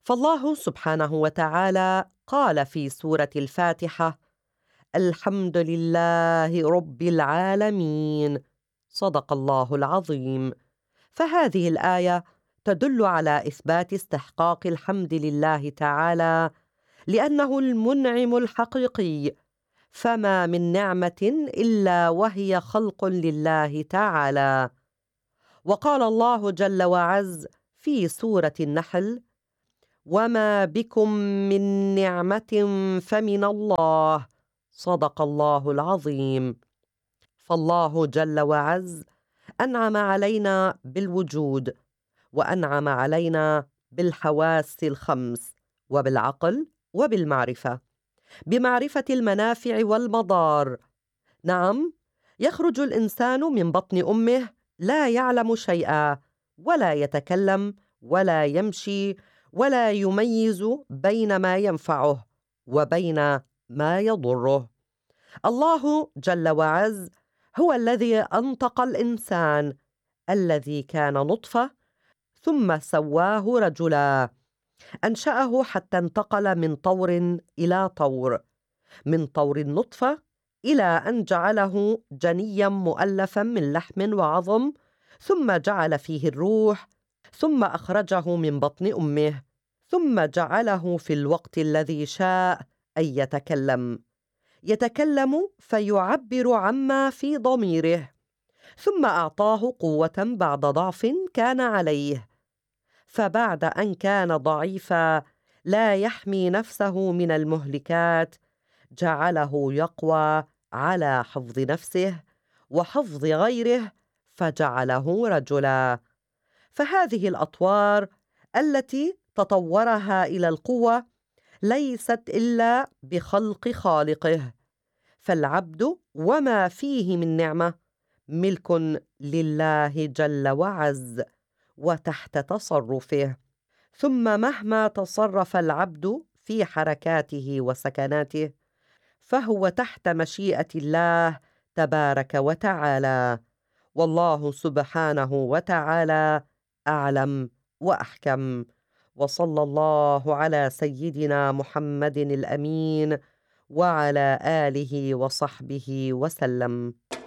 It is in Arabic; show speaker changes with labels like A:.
A: فالله سبحانه وتعالى قال في سورة الفاتحة: الحمد لله رب العالمين. صدق الله العظيم. فهذه الآية تدل على إثبات استحقاق الحمد لله تعالى، لأنه المنعم الحقيقي، فما من نعمة إلا وهي خلق لله تعالى. وقال الله جل وعز في سورة النحل: وما بكم من نعمة فمن الله. صدق الله العظيم. فالله جل وعز أنعم علينا بالوجود، وأنعم علينا بالحواس الخمس، وبالعقل، وبالمعرفة، بمعرفة المنافع والمضار. نعم، يخرج الإنسان من بطن أمه لا يعلم شيئا، ولا يتكلم، ولا يمشي، ولا يميز بين ما ينفعه وبين ما يضره. الله جل وعز هو الذي أنطق الإنسان الذي كان نطفة، ثم سواه رجلا، أنشأه حتى انتقل من طور إلى طور، من طور النطفة إلى أن جعله جنيا مؤلفا من لحم وعظم، ثم جعل فيه الروح، ثم أخرجه من بطن أمه، ثم جعله في الوقت الذي شاء أن يتكلم فيعبر عما في ضميره، ثم أعطاه قوة بعد ضعف كان عليه، فبعد أن كان ضعيفا لا يحمي نفسه من المهلكات، جعله يقوى على حفظ نفسه وحفظ غيره، فجعله رجلا. فهذه الأطوار التي تطورها إلى القوة ليست إلا بخلق خالقه، فالعبد وما فيه من نعمة ملك لله جل وعز وتحت تصرفه. ثم مهما تصرف العبد في حركاته وسكناته، فهو تحت مشيئة الله تبارك وتعالى. والله سبحانه وتعالى أعلم وأحكم. وصلى الله على سيدنا محمد الأمين وعلى آله وصحبه وسلم.